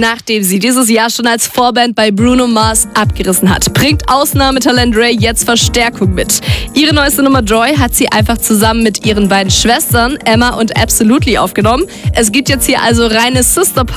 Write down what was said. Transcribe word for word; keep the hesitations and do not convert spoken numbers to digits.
Nachdem sie dieses Jahr schon als Vorband bei Bruno Mars abgerissen hat, bringt Ausnahmetalent Ray jetzt Verstärkung mit. Ihre neueste Nummer Joy hat sie einfach zusammen mit ihren beiden Schwestern Emma und Absolutely aufgenommen. Es gibt jetzt hier also reine Sister